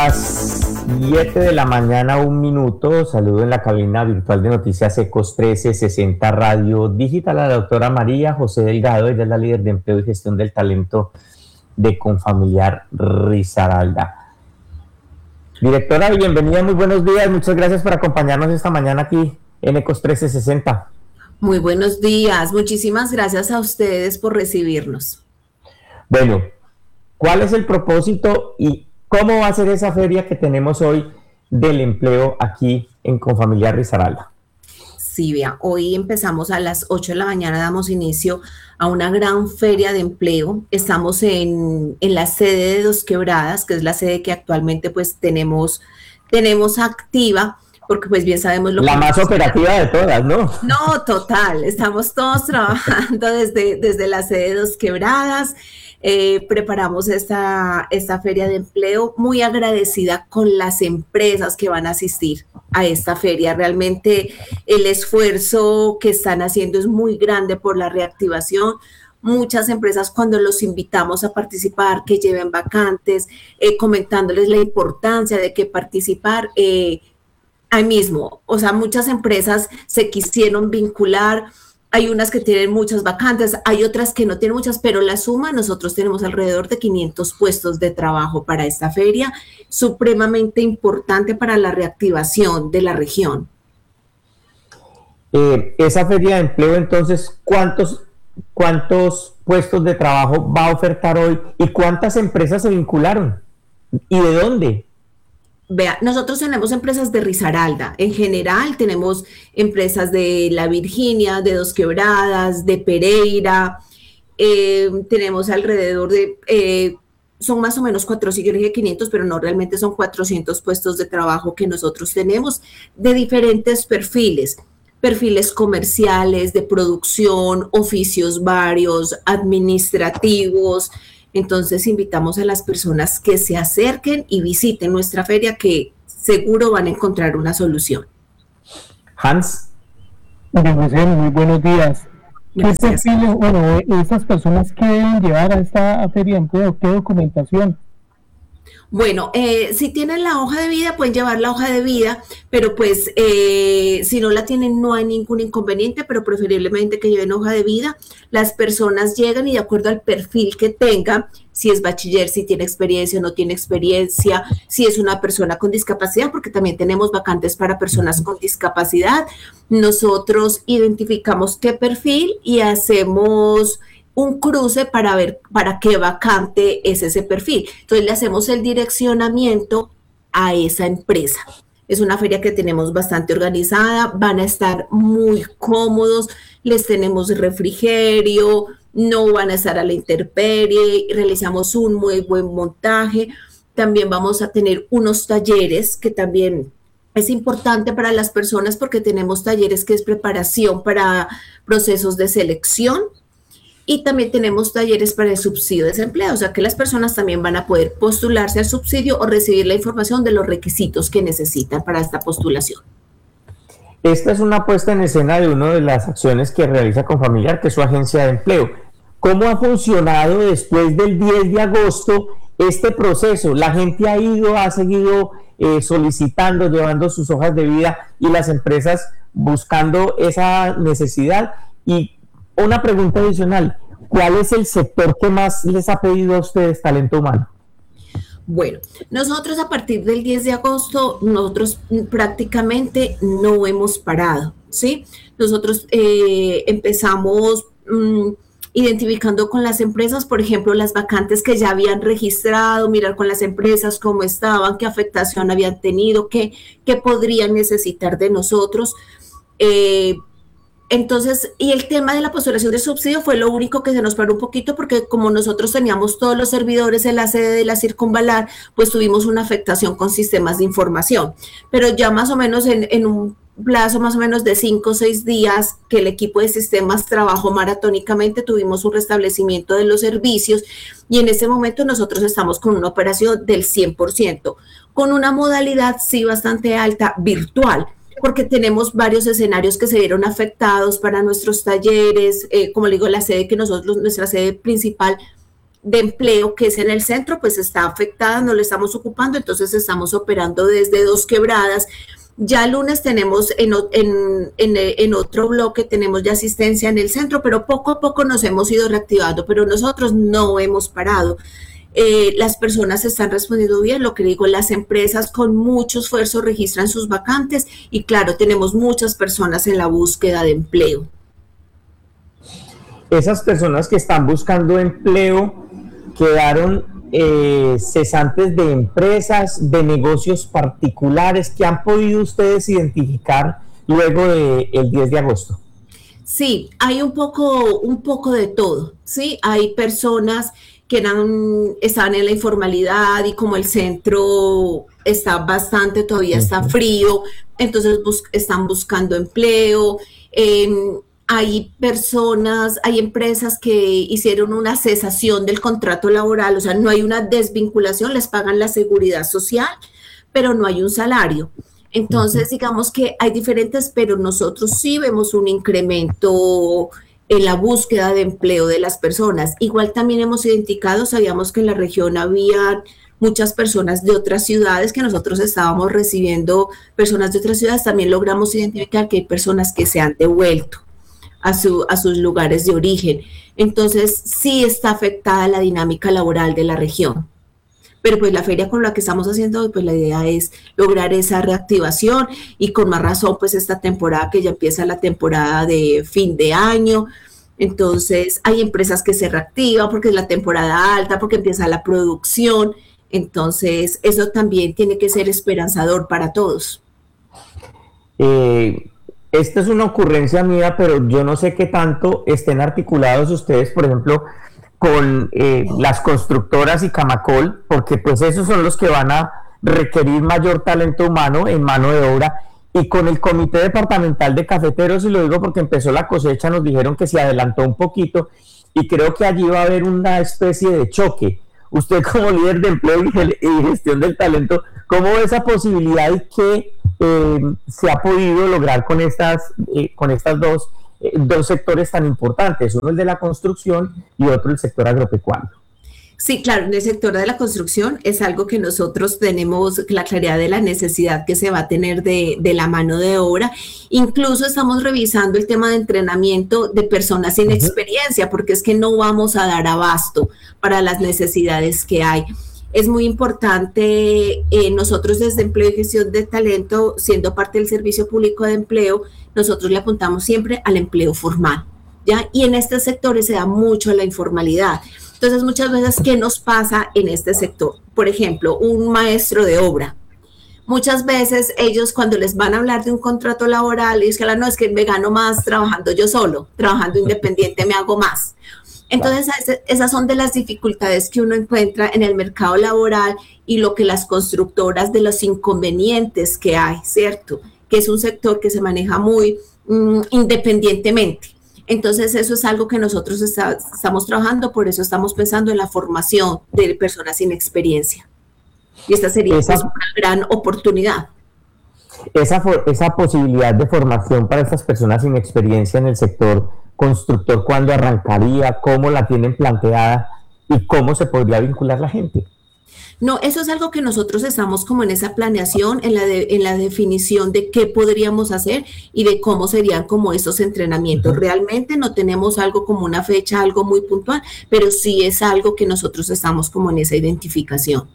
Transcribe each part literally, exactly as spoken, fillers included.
las siete de la mañana, un minuto. Saludo en la cabina virtual de Noticias Ecos trece sesenta Radio Digital a la doctora María José Delgado. Ella es la líder de empleo y gestión del talento de Confamiliar Risaralda. Directora, bienvenida, muy buenos días. Muchas gracias por acompañarnos esta mañana aquí en Ecos trece sesenta. Muy buenos días. Muchísimas gracias a ustedes por recibirnos. Bueno, ¿cuál es el propósito y cómo va a ser esa feria que tenemos hoy del empleo aquí en Confamiliar Risaralda? Sí, vea, hoy empezamos a las ocho de la mañana, damos inicio a una gran feria de empleo. Estamos en, en la sede de Dos Quebradas, que es la sede que actualmente pues tenemos, tenemos activa, porque pues bien sabemos lo la que... La más operativa de todas, ¿no? No, total, estamos todos trabajando desde, desde la sede de Dos Quebradas. Eh, preparamos esta, esta feria de empleo, muy agradecida con las empresas que van a asistir a esta feria. Realmente el esfuerzo que están haciendo es muy grande por la reactivación. Muchas empresas, cuando los invitamos a participar, que lleven vacantes, eh, comentándoles la importancia de que participar, eh, ahí mismo, o sea, muchas empresas se quisieron vincular. Hay unas que tienen muchas vacantes, hay otras que no tienen muchas, pero la suma, nosotros tenemos alrededor de quinientos puestos de trabajo para esta feria, supremamente importante para la reactivación de la región. Eh, esa feria de empleo, entonces, ¿cuántos, cuántos puestos de trabajo va a ofertar hoy y cuántas empresas se vincularon? ¿Y de dónde? Vea, nosotros tenemos empresas de Risaralda, en general tenemos empresas de La Virginia, de Dos Quebradas, de Pereira, eh, tenemos alrededor de, eh, son más o menos cuatrocientos, yo dije quinientos, pero no, realmente son cuatrocientos puestos de trabajo que nosotros tenemos de diferentes perfiles, perfiles comerciales, de producción, oficios varios, administrativos. Entonces invitamos a las personas que se acerquen y visiten nuestra feria, que seguro van a encontrar una solución. Hans. Muy buenos días. Gracias. ¿Qué perfiles, bueno, esas personas que deben llevar a esta feria de empleo? ¿Qué documentación? Bueno, eh, si tienen la hoja de vida, pueden llevar la hoja de vida, pero pues eh, si no la tienen no hay ningún inconveniente, pero preferiblemente que lleven hoja de vida. Las personas llegan y de acuerdo al perfil que tengan, si es bachiller, si tiene experiencia o no tiene experiencia, si es una persona con discapacidad, porque también tenemos vacantes para personas con discapacidad, nosotros identificamos qué perfil y hacemos un cruce para ver para qué vacante es ese perfil. Entonces le hacemos el direccionamiento a esa empresa. Es una feria que tenemos bastante organizada, van a estar muy cómodos, les tenemos refrigerio, no van a estar a la intemperie, realizamos un muy buen montaje. También vamos a tener unos talleres que también es importante para las personas porque tenemos talleres que es preparación para procesos de selección. Y también tenemos talleres para el subsidio de desempleo, o sea que las personas también van a poder postularse al subsidio o recibir la información de los requisitos que necesitan para esta postulación. Esta es una puesta en escena de una de las acciones que realiza Confamiliar, que es su agencia de empleo. ¿Cómo ha funcionado después del diez de agosto este proceso? La gente ha ido, ha seguido eh, solicitando, llevando sus hojas de vida y las empresas buscando esa necesidad. Y una pregunta adicional, ¿cuál es el sector que más les ha pedido a ustedes talento humano? Bueno, nosotros a partir del diez de agosto, nosotros prácticamente no hemos parado, ¿sí? Nosotros eh, empezamos mmm, identificando con las empresas, por ejemplo, las vacantes que ya habían registrado, mirar con las empresas cómo estaban, qué afectación habían tenido, qué, qué podrían necesitar de nosotros. Eh, Entonces, y el tema de la postulación de subsidio fue lo único que se nos paró un poquito porque como nosotros teníamos todos los servidores en la sede de la Circunvalar, pues tuvimos una afectación con sistemas de información. Pero ya más o menos en, en un plazo más o menos de cinco o seis días que el equipo de sistemas trabajó maratónicamente, tuvimos un restablecimiento de los servicios y en ese momento nosotros estamos con una operación del cien por ciento, con una modalidad sí bastante alta, virtual, porque tenemos varios escenarios que se vieron afectados para nuestros talleres, eh, como le digo, la sede que nosotros, nuestra sede principal de empleo que es en el centro, pues está afectada, no lo estamos ocupando, entonces estamos operando desde Dos Quebradas. Ya el lunes tenemos en, en, en, en otro bloque, tenemos ya asistencia en el centro, pero poco a poco nos hemos ido reactivando, pero nosotros no hemos parado. Eh, las personas están respondiendo bien, lo que digo, las empresas con mucho esfuerzo registran sus vacantes y claro, tenemos muchas personas en la búsqueda de empleo. Esas personas que están buscando empleo quedaron eh, cesantes de empresas, de negocios particulares. ¿Qué han podido ustedes identificar luego del diez de agosto? Sí, hay un poco, un poco de todo, ¿sí? Hay personas que eran, estaban en la informalidad y como el centro está bastante, todavía está frío, entonces bus están buscando empleo. Eh, hay personas, hay empresas que hicieron una cesación del contrato laboral, o sea, no hay una desvinculación, les pagan la seguridad social, pero no hay un salario. Entonces, digamos que hay diferentes, pero nosotros sí vemos un incremento en la búsqueda de empleo de las personas. Igual también hemos identificado, sabíamos que en la región había muchas personas de otras ciudades, que nosotros estábamos recibiendo personas de otras ciudades, también logramos identificar que hay personas que se han devuelto a, su, a sus lugares de origen. Entonces, sí está afectada la dinámica laboral de la región. Pero pues la feria con la que estamos haciendo hoy, pues la idea es lograr esa reactivación y con más razón pues esta temporada que ya empieza la temporada de fin de año. Entonces hay empresas que se reactivan porque es la temporada alta, porque empieza la producción. Entonces eso también tiene que ser esperanzador para todos. Eh, esta es una ocurrencia mía, pero yo no sé qué tanto estén articulados ustedes, por ejemplo, con eh, las constructoras y Camacol, porque pues esos son los que van a requerir mayor talento humano en mano de obra, y con el Comité Departamental de Cafeteros, y lo digo porque empezó la cosecha, nos dijeron que se adelantó un poquito, y creo que allí va a haber una especie de choque. Usted como líder de empleo y gestión del talento, ¿cómo ve esa posibilidad y qué eh, se ha podido lograr con estas, eh, con estas dos dos sectores tan importantes, uno el de la construcción y otro el sector agropecuario? Sí, claro, en el sector de la construcción es algo que nosotros tenemos la claridad de la necesidad que se va a tener de, de la mano de obra. Incluso estamos revisando el tema de entrenamiento de personas sin uh-huh. experiencia, porque es que no vamos a dar abasto para las necesidades que hay. Es muy importante, eh, nosotros desde Empleo y Gestión de Talento, siendo parte del Servicio Público de Empleo, nosotros le apuntamos siempre al empleo formal, ¿ya? Y en estos sectores se da mucho la informalidad. Entonces, muchas veces, ¿qué nos pasa en este sector? Por ejemplo, un maestro de obra. Muchas veces ellos cuando les van a hablar de un contrato laboral, dicen, no, es que me gano más trabajando yo solo, trabajando independiente me hago más. Entonces, esas son de las dificultades que uno encuentra en el mercado laboral y lo que las constructoras, de los inconvenientes que hay, ¿cierto? Que es un sector que se maneja muy mm, independientemente. Entonces, eso es algo que nosotros está, estamos trabajando, por eso estamos pensando en la formación de personas sin experiencia. Y esta sería esa, pues, una gran oportunidad. Esa, esa posibilidad de formación para estas personas sin experiencia en el sector constructor, ¿cuándo arrancaría? ¿Cómo la tienen planteada? ¿Y cómo se podría vincular la gente? No, eso es algo que nosotros estamos como en esa planeación, en la, de, en la definición de qué podríamos hacer y de cómo serían como estos entrenamientos. Uh-huh. Realmente no tenemos algo como una fecha, algo muy puntual, pero sí es algo que nosotros estamos como en esa identificación.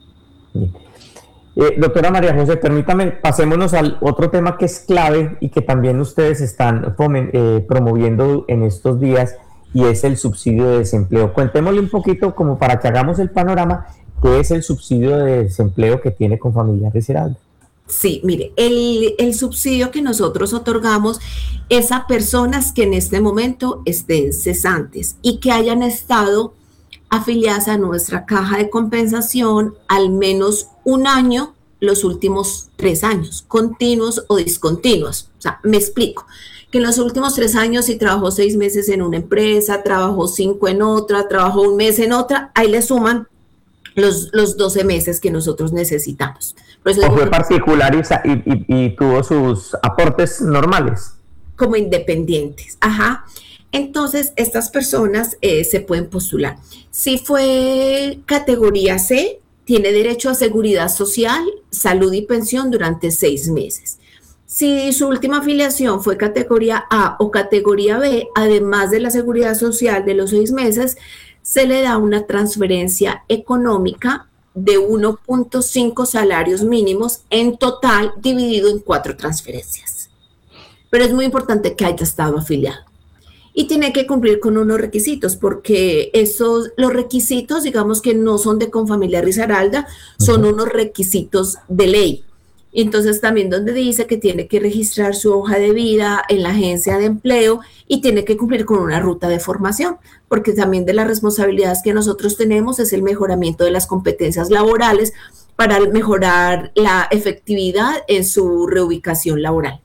Sí. Eh, doctora María José, permítame, pasémonos al otro tema que es clave y que también ustedes están eh, promoviendo en estos días, y es el subsidio de desempleo. Cuéntémosle un poquito, como para que hagamos el panorama, qué es el subsidio de desempleo que tiene Confamiliares Heraldo. Sí, mire, el, el subsidio que nosotros otorgamos es a personas que en este momento estén cesantes y que hayan estado afiliadas a nuestra caja de compensación al menos un año, los últimos tres años, continuos o discontinuos. O sea, me explico, que en los últimos tres años, si trabajó seis meses en una empresa, trabajó cinco en otra, trabajó un mes en otra, ahí le suman los, los doce meses que nosotros necesitamos. Por eso o fue particular y, y, y tuvo sus aportes normales. Como independientes, ajá. Entonces, estas personas eh, se pueden postular. Si fue categoría C, tiene derecho a seguridad social, salud y pensión durante seis meses. Si su última afiliación fue categoría A o categoría B, además de la seguridad social de los seis meses, se le da una transferencia económica de uno punto cinco salarios mínimos en total dividido en cuatro transferencias. Pero es muy importante que haya estado afiliado. Y tiene que cumplir con unos requisitos, porque esos, los requisitos, digamos que no son de Confamiliar Risaralda, son uh-huh. unos requisitos de ley. Entonces también donde dice que tiene que registrar su hoja de vida en la agencia de empleo y tiene que cumplir con una ruta de formación, porque también de las responsabilidades que nosotros tenemos es el mejoramiento de las competencias laborales para mejorar la efectividad en su reubicación laboral.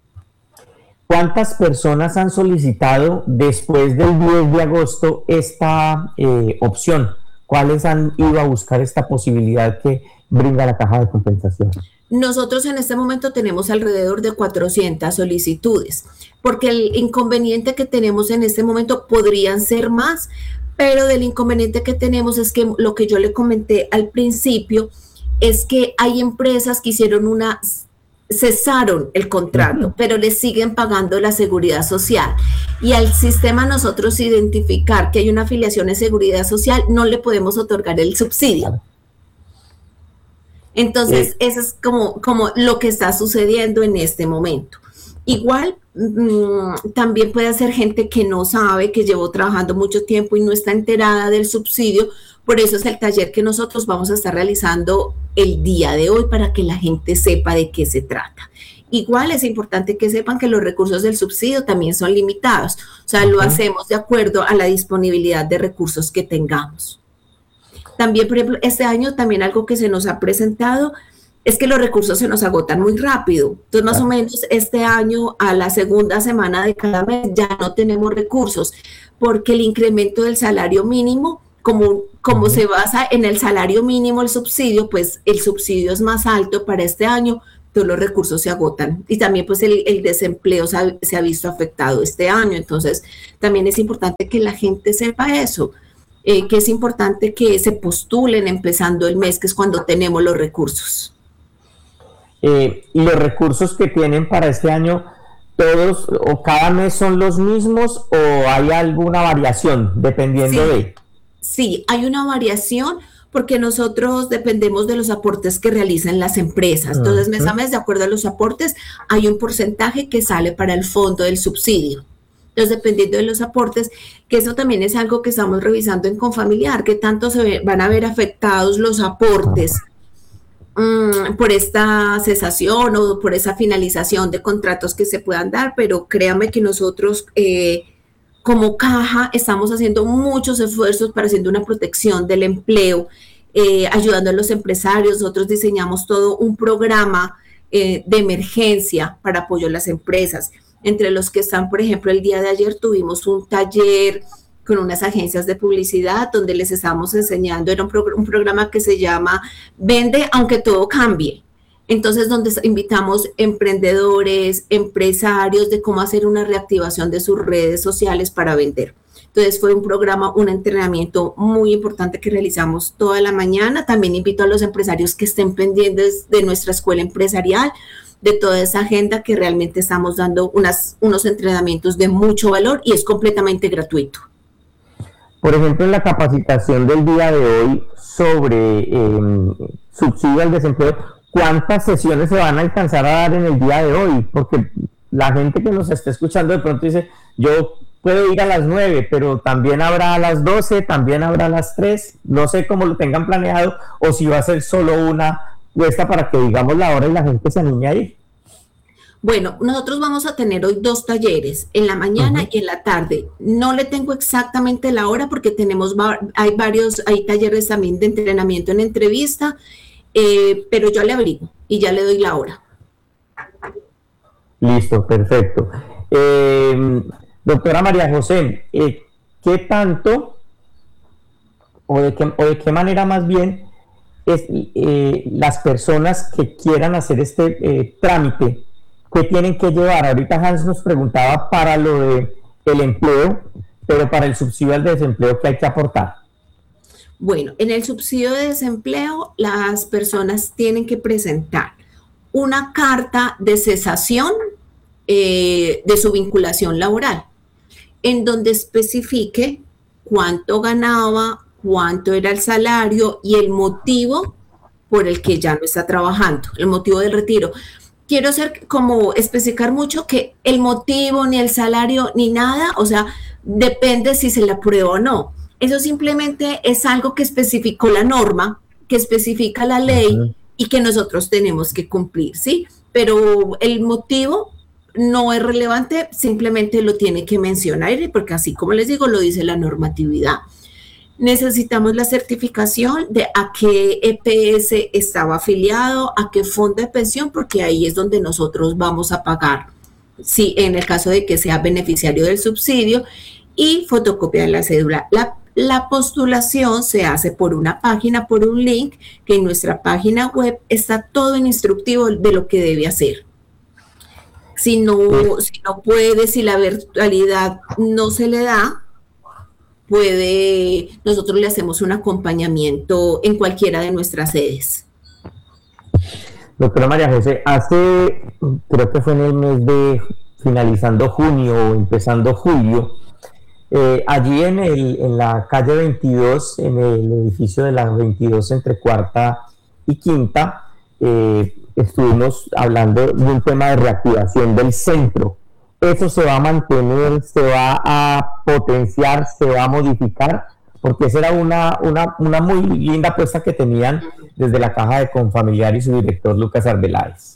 ¿Cuántas personas han solicitado después del diez de agosto esta eh, opción? ¿Cuáles han ido a buscar esta posibilidad que brinda la caja de compensación? Nosotros en este momento tenemos alrededor de cuatrocientas solicitudes, porque el inconveniente que tenemos en este momento podrían ser más, pero del inconveniente que tenemos es que lo que yo le comenté al principio es que hay empresas que hicieron una... cesaron el contrato, uh-huh. pero le siguen pagando la seguridad social. Y al sistema nosotros identificar que hay una afiliación en seguridad social, no le podemos otorgar el subsidio. Entonces, sí. eso es como, como lo que está sucediendo en este momento. Igual, mmm, también puede ser gente que no sabe, que llevó trabajando mucho tiempo y no está enterada del subsidio. Por eso es el taller que nosotros vamos a estar realizando el día de hoy para que la gente sepa de qué se trata. Igual es importante que sepan que los recursos del subsidio también son limitados. O sea, uh-huh. lo hacemos de acuerdo a la disponibilidad de recursos que tengamos. También, por ejemplo, este año también algo que se nos ha presentado es que los recursos se nos agotan muy rápido. Entonces, más uh-huh. o menos este año, a la segunda semana de cada mes, ya no tenemos recursos, porque el incremento del salario mínimo, como, como uh-huh. se basa en el salario mínimo el subsidio, pues el subsidio es más alto para este año, todos los recursos se agotan. Y también pues el, el desempleo se ha, se ha visto afectado este año. Entonces, también es importante que la gente sepa eso, eh, que es importante que se postulen empezando el mes, que es cuando tenemos los recursos. Eh, ¿Y los recursos que tienen para este año, todos o cada mes son los mismos o hay alguna variación dependiendo sí. de...? Sí, hay una variación porque nosotros dependemos de los aportes que realicen las empresas. Entonces, mes a mes, de acuerdo a los aportes, hay un porcentaje que sale para el fondo del subsidio. Entonces, dependiendo de los aportes, que eso también es algo que estamos revisando en Confamiliar, que tanto se ve, van a ver afectados los aportes um, por esta cesación o por esa finalización de contratos que se puedan dar, pero créame que nosotros... Eh, Como caja estamos haciendo muchos esfuerzos para haciendo una protección del empleo, eh, ayudando a los empresarios. Nosotros diseñamos todo un programa eh, de emergencia para apoyo a las empresas, entre los que están, por ejemplo, el día de ayer tuvimos un taller con unas agencias de publicidad donde les estábamos enseñando, era un, progr- un programa que se llama Vende aunque todo cambie. Entonces, donde invitamos emprendedores, empresarios de cómo hacer una reactivación de sus redes sociales para vender. Entonces, fue un programa, un entrenamiento muy importante que realizamos toda la mañana. También invito a los empresarios que estén pendientes de nuestra escuela empresarial, de toda esa agenda que realmente estamos dando unas, unos entrenamientos de mucho valor y es completamente gratuito. Por ejemplo, en la capacitación del día de hoy sobre eh, subsidio al desempleo, ¿cuántas sesiones se van a alcanzar a dar en el día de hoy? Porque la gente que nos está escuchando de pronto dice, yo puedo ir a las nueve, pero también habrá a las doce, también habrá a las tres, no sé cómo lo tengan planeado, o si va a ser solo una puesta para que digamos la hora y la gente se anime a ir. Bueno, nosotros vamos a tener hoy dos talleres, en la mañana uh-huh. y en la tarde. No le tengo exactamente la hora porque tenemos, hay varios, hay talleres también de entrenamiento en entrevista, Eh, pero yo le averiguo y ya le doy la hora. Listo, perfecto. Eh, doctora María José, eh, ¿qué tanto o de qué, o de qué manera más bien es, eh, las personas que quieran hacer este eh, trámite, qué tienen que llevar? Ahorita Hans nos preguntaba para lo de el empleo, pero para el subsidio al desempleo, ¿qué hay que aportar? Bueno, en el subsidio de desempleo, las personas tienen que presentar una carta de cesación eh, de su vinculación laboral, en donde especifique cuánto ganaba, cuánto era el salario y el motivo por el que ya no está trabajando, el motivo del retiro. Quiero ser como especificar mucho que el motivo, ni el salario, ni nada, o sea, depende si se le aprueba o no. Eso simplemente es algo que especificó la norma, que especifica la ley uh-huh. y que nosotros tenemos que cumplir, ¿sí? Pero el motivo no es relevante, simplemente lo tiene que mencionar, porque así como les digo, lo dice la normatividad. Necesitamos la certificación de a qué E P S estaba afiliado, a qué fondo de pensión, porque ahí es donde nosotros vamos a pagar, sí, en el caso de que sea beneficiario del subsidio, y fotocopia de la cédula. La, la postulación se hace por una página, por un link, que en nuestra página web está todo en instructivo de lo que debe hacer. Si no, si no puede, si la virtualidad no se le da, puede, nosotros le hacemos un acompañamiento en cualquiera de nuestras sedes. Doctora María José, hace, creo que fue en el mes de finalizando junio o empezando julio, eh, allí en, el, en la calle veintidós, en el edificio de la veintidós entre cuarta y quinta, eh, estuvimos hablando de un tema de reactivación del centro. ¿Eso se va a mantener, se va a potenciar, se va a modificar? Porque esa era una, una, una muy linda apuesta que tenían desde la Caja de Confamiliar y su director Lucas Arbeláez.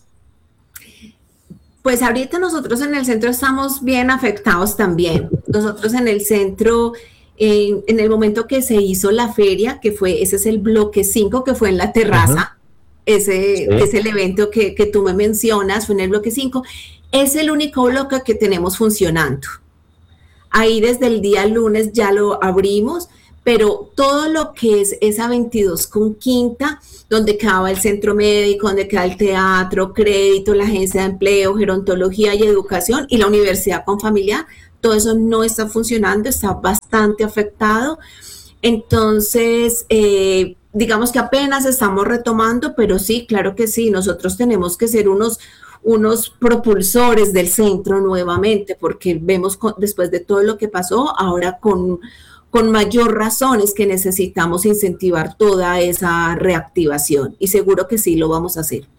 Pues ahorita nosotros en el centro estamos bien afectados también. Nosotros en el centro, en, en el momento que se hizo la feria, que fue, ese es el bloque cinco, que fue en la terraza, uh-huh. ese sí. es el evento que, que tú me mencionas, fue en el bloque cinco, es el único bloque que tenemos funcionando. Ahí desde el día lunes ya lo abrimos, pero todo lo que es esa veintidós con quinta, donde quedaba el centro médico, donde queda el teatro, crédito, la agencia de empleo, gerontología y educación y la universidad Confamiliar, todo eso no está funcionando, está bastante afectado. Entonces, eh, digamos que apenas estamos retomando, pero sí, claro que sí, nosotros tenemos que ser unos, unos propulsores del centro nuevamente, porque vemos con, después de todo lo que pasó, ahora con... con mayor razón es que necesitamos incentivar toda esa reactivación y seguro que sí lo vamos a hacer.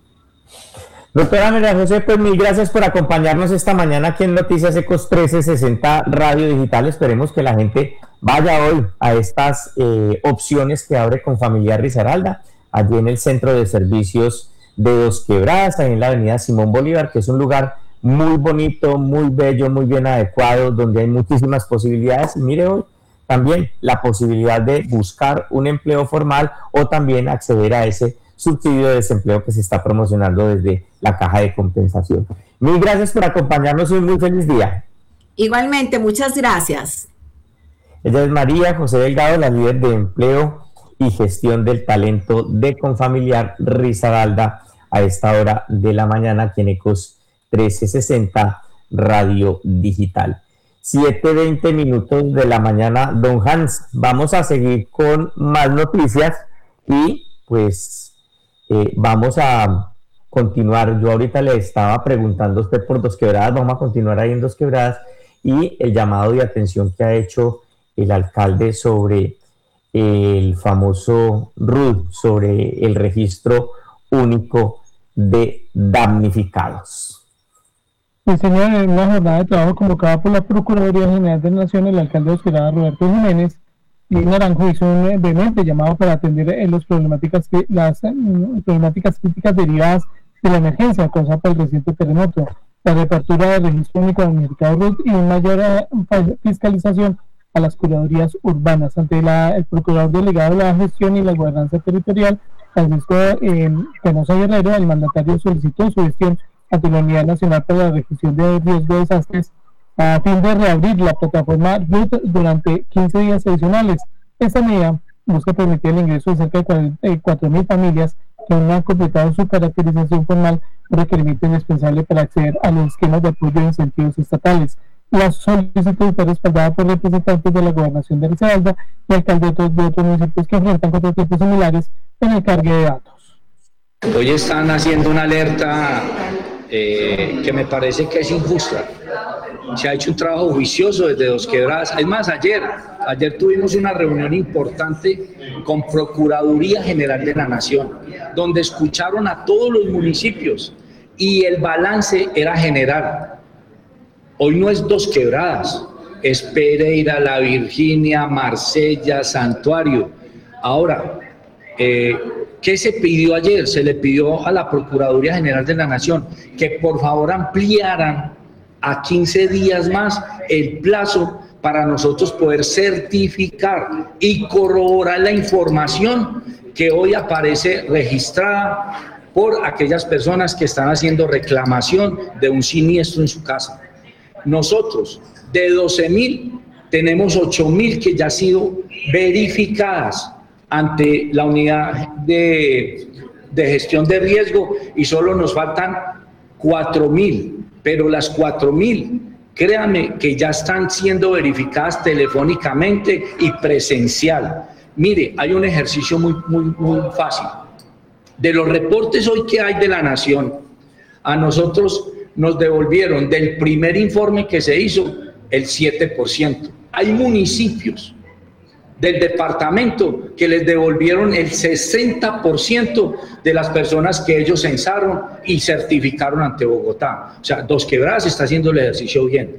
Doctora María José, pues mil gracias por acompañarnos esta mañana aquí en Noticias Ecos trece sesenta Radio Digital. Esperemos que la gente vaya hoy a estas eh, opciones que abre Confamiliar Risaralda, allí en el Centro de Servicios de Dos Quebradas, en la avenida Simón Bolívar, que es un lugar muy bonito, muy bello, muy bien adecuado, donde hay muchísimas posibilidades. Y mire hoy, también la posibilidad de buscar un empleo formal o también acceder a ese subsidio de desempleo que se está promocionando desde la Caja de Compensación. Mil gracias por acompañarnos y un muy feliz día. Igualmente, muchas gracias. Ella es María José Delgado, la líder de empleo y gestión del talento de Confamiliar Risaralda a esta hora de la mañana aquí en Ecos trece sesenta Radio Digital. siete veinte minutos de la mañana, don Hans. Vamos a seguir con más noticias y pues eh, vamos a continuar. Yo ahorita le estaba preguntando a usted por Dos Quebradas, vamos a continuar ahí en Dos Quebradas y el llamado de atención que ha hecho el alcalde sobre el famoso R U D, sobre el registro único de damnificados. Sí, señor, en una jornada de trabajo convocada por la Procuraduría General de la Nación, el alcalde de Dos Quebradas, Roberto Jiménez y Naranjo, hizo un vehemente llamado para atender en los problemáticas, las problemáticas críticas derivadas de la emergencia causada por el reciente terremoto, la reapertura del registro único de damnificados R U D y una mayor fiscalización a las curadurías urbanas. Ante la, el procurador delegado de la gestión y la gobernanza territorial, Francisco eh, Canosa Guerrero, el mandatario solicitó su gestión ante la Unidad Nacional para la Reducción de Riesgo de Desastres a fin de reabrir la plataforma R U D durante quince días adicionales. Esta medida busca permitir el ingreso de cerca de cuatro mil familias que no han completado su caracterización formal, un requerimiento indispensable para acceder a los esquemas de apoyo de incentivos estatales. La solicitud fue respaldada por representantes de la Gobernación de Risaralda y alcaldes de otros municipios que enfrentan contratiempos similares en el cargue de datos. Hoy están haciendo una alerta eh, que me parece que es injusta. Se ha hecho un trabajo juicioso desde Dos Quebradas. Es más, ayer, ayer tuvimos una reunión importante con Procuraduría General de la Nación, donde escucharon a todos los municipios y el balance era general. Hoy no es Dos Quebradas, es Pereira, La Virginia, Marsella, Santuario. Ahora, eh, ¿qué se pidió ayer? Se le pidió a la Procuraduría General de la Nación que por favor ampliaran a quince días más el plazo para nosotros poder certificar y corroborar la información que hoy aparece registrada por aquellas personas que están haciendo reclamación de un siniestro en su casa. Nosotros, de doce mil, tenemos ocho mil que ya han sido verificadas ante la unidad de, de gestión de riesgo y solo nos faltan cuatro mil, pero las cuatro mil, créanme que ya están siendo verificadas telefónicamente y presencial. Mire, hay un ejercicio muy, muy, muy fácil. De los reportes hoy que hay de la Nación, a nosotros nos devolvieron del primer informe que se hizo el siete por ciento. Hay municipios del departamento que les devolvieron el sesenta por ciento de las personas que ellos censaron y certificaron ante Bogotá. O sea, Dos Quebradas está haciendo el ejercicio bien.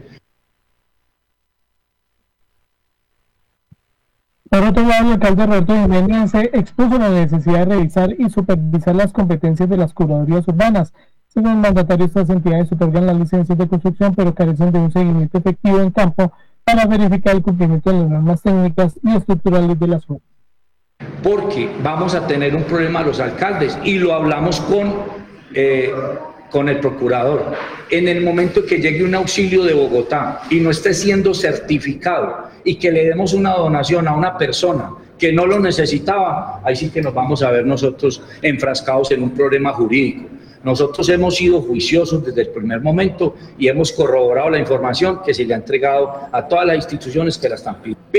Por otro lado, el alcalde Roberto Jiménez expuso la necesidad de revisar y supervisar las competencias de las curadurías urbanas. Según el mandatario, estas entidades otorgan las licencias de construcción, pero carecen de un seguimiento efectivo en campo para verificar el cumplimiento de las normas técnicas y estructurales de las obras. Porque vamos a tener un problema los alcaldes, y lo hablamos con, eh, con el procurador. En el momento que llegue un auxilio de Bogotá y no esté siendo certificado y que le demos una donación a una persona que no lo necesitaba, ahí sí que nos vamos a ver nosotros enfrascados en un problema jurídico. Nosotros hemos sido juiciosos desde el primer momento y hemos corroborado la información que se le ha entregado a todas las instituciones que la están pidiendo.